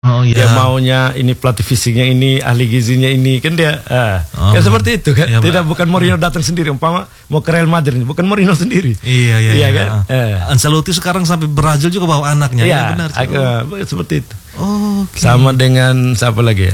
Oh iya. Dia maunya ini pelatih fisiknya ini, ahli gizinya ini, kan dia kan seperti itu kan. Iya, Tidak, bukan Mourinho datang sendiri, umpama mau ke Real Madrid, bukan Mourinho sendiri. Iya kan. Ancelotti sekarang sampai Brazil juga bawa anaknya. Iya, benar. seperti itu. Oke. Sama dengan siapa lagi ya?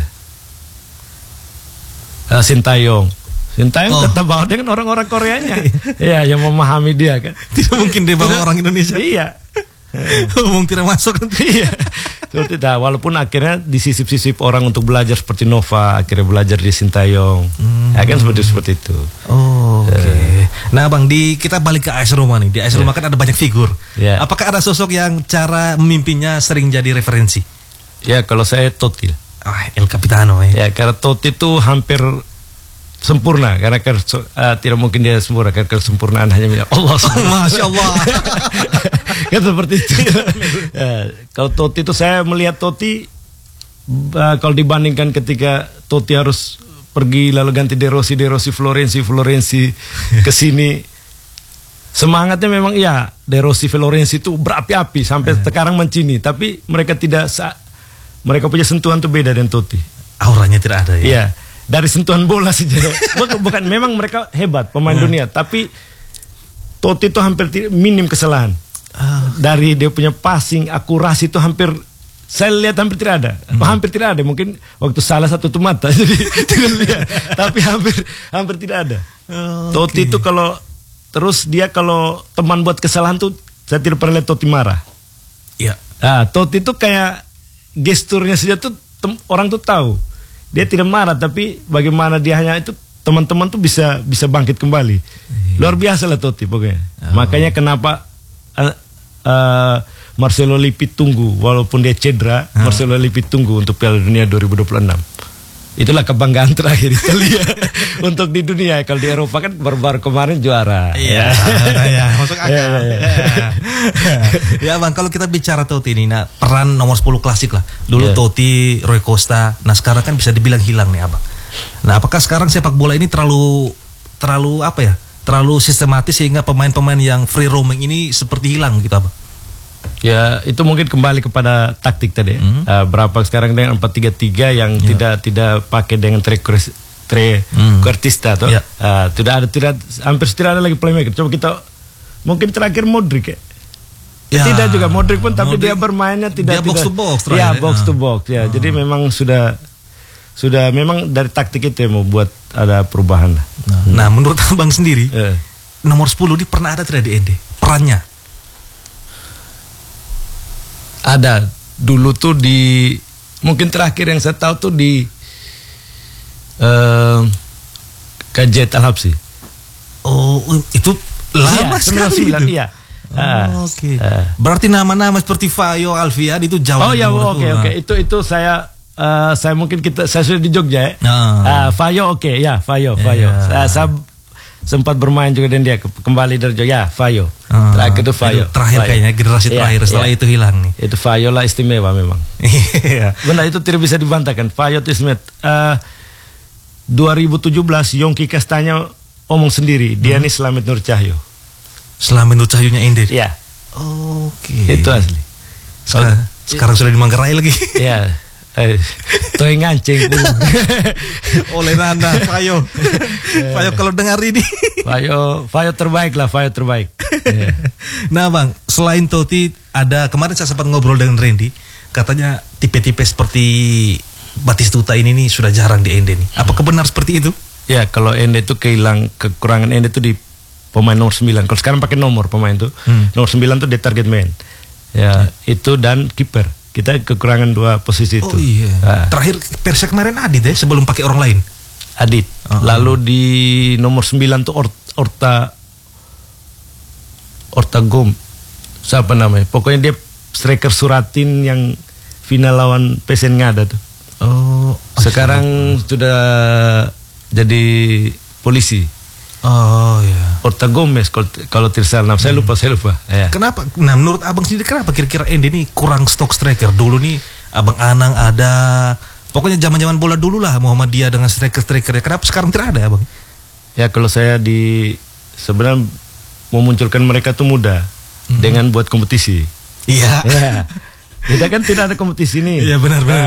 Sintayong tetap bawa dengan orang-orang Koreanya. Iya, yang memahami dia kan. Tidak mungkin dia bawa orang Indonesia. Iya. Ngomong tidak masuk. Iya. Seperti itu. Walaupun akhirnya disisip-sisip orang untuk belajar seperti Nova, akhirnya belajar di Sintayong. Ya kan seperti itu. Oke. Nah, Bang, kita balik ke AS Roma nih. Di AS Roma kan ada banyak figur. Apakah ada sosok yang cara memimpinnya sering jadi referensi? Ya, kalau saya Totti. El Capitano ya. Karena Totti itu hampir sempurna, karena tidak mungkin dia sempurna, karena kesempurnaan hanya milik Allah. Masya Allah. Kan seperti itu. Kalau Totti itu, saya melihat Totti kalau dibandingkan ketika Totti harus pergi lalu ganti De Rossi, Florenzi ke sini, semangatnya memang iya. De Rossi, Florenzi itu berapi-api sampai sekarang Mancini, tapi mereka mereka punya sentuhan tuh beda dengan Totti. Auranya tidak ada ya. Iya. Dari sentuhan bola saja. Bukan memang mereka hebat pemain dunia, tapi Totti itu hampir minim kesalahan. Dari dia punya passing, akurasi itu hampir, saya lihat hampir tidak ada. Hampir tidak ada. Mungkin waktu salah satu tuh mata jadi tidak lihat. Tapi hampir tidak ada. Totti itu kalau teman buat kesalahan tuh, saya tidak pernah lihat Totti marah. Iya. Totti itu kayak gesturnya saja tuh orang tuh tahu. Dia tidak marah, tapi bagaimana dia hanya itu, teman-teman tuh bisa bangkit kembali. Luar biasa lah Totti pokoknya. Makanya kenapa Marcelo Lippi tunggu, walaupun dia cedera, Marcelo Lippi tunggu untuk Piala Dunia 2026. Itulah kebanggaan terakhir Italia untuk di dunia. Kalau di Eropa kan baru-baru kemarin juara. Iya, masuk akal. Ya Bang, kalau kita bicara Totti ini, peran nomor 10 klasik lah. Dulu Totti, Rui Costa, sekarang kan bisa dibilang hilang nih Abang. Nah, apakah sekarang sepak bola ini terlalu terlalu sistematis sehingga pemain-pemain yang free roaming ini seperti hilang gitu Abang? Ya, itu mungkin kembali kepada taktik tadi. Berapa sekarang dengan 4-3-3 yang tidak pakai dengan trequartista tuh. Hampir tidak ada lagi playmaker. Coba kita mungkin terakhir Modric ya. Tidak juga Modric pun, tapi dia bermainnya tidak box to box. Box to box ya. Jadi memang sudah memang dari taktik itu yang membuat ada perubahan. Nah, menurut Abang sendiri, nomor 10 ini pernah ada tidak di ND perannya? Ada dulu tuh mungkin terakhir yang saya tahu tuh di Kajet Al-Habsi. Oh, itu lama sekali itu. Iya. Oke. Berarti nama-nama seperti Fayo, Alfian itu jauh. Oh ya, oke. Itu saya mungkin saya sudah di Jogja ya. Fayo Fayo. Saya sempat bermain juga dengan dia, kembali dari Jogja. Fayo. Terakhir itu Fayo. Terakhir kayaknya generasi terakhir, setelah itu hilang nih. Itu Fayo lah istimewa memang. Benar, itu tidak bisa dibantahkan. Fayo itu istimewa. 2017 Yongki Kastanya omong sendiri, dia nih Slamet Nur Cahyo. Slamet Nur Cahyonya Inde. Iya. Oke. Itu asli. Sekarang sudah di Manggarai lagi. Iya. Toy ngancing oleh Nanda Fayo kalau dengar ini Fayo terbaik lah, Fayo terbaik. Nah Bang, selain Totti ada, kemarin saya sempat ngobrol dengan Randy, katanya tipe-tipe seperti Batistuta ini nih sudah jarang di Ende nih. Apakah benar seperti itu? Ya, kalau Ende itu kekurangan Ende itu di pemain nomor 9. Kalau sekarang pakai nomor pemain itu nomor 9 itu di target man ya, itu dan kiper. Kita kekurangan 2 posisi itu. Oh iya. Terakhir Persia kemarin Adit ya, sebelum pakai orang lain. Adit. Lalu di nomor 9 tuh Ortagom. Siapa namanya? Pokoknya dia striker Suratin yang final lawan PSN Ngada tuh. Sekarang sudah jadi polisi. Oh ya. Orta Gomez kalau tidak salah. Saya lupa. Ya. Kenapa? Nah, menurut Abang sendiri kenapa kira-kira Ende ini kurang stok striker? Dulu nih Abang Anang ada, pokoknya zaman-zaman bola dulu lah Muhammadiyah dengan striker-strikernya. Kenapa sekarang tidak ada Abang? Ya, kalau saya sebenarnya memunculkan mereka tuh mudah dengan buat kompetisi. Iya. Kita kan tidak ada kompetisi nih. Iya benar.